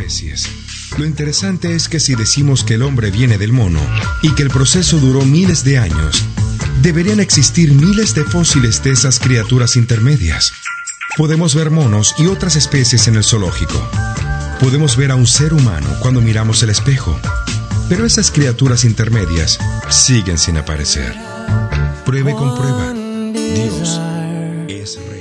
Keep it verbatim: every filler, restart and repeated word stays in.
especies. Lo interesante es que si decimos que el hombre viene del mono y que el proceso duró miles de años, deberían existir miles de fósiles de esas criaturas intermedias. Podemos ver monos y otras especies en el zoológico. Podemos ver a un ser humano cuando miramos el espejo. Pero esas criaturas intermedias siguen sin aparecer. Pruebe con prueba. Dios es real.